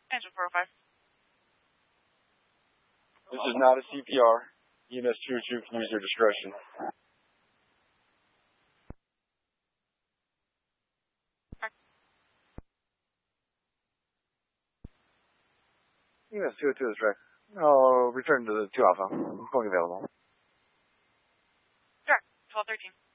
Engine 405. This is not a CPR. EMS 202 can use your discretion. EMS 202 is direct. I'll return to the 2 Alpha. Phone available. Direct, 1213.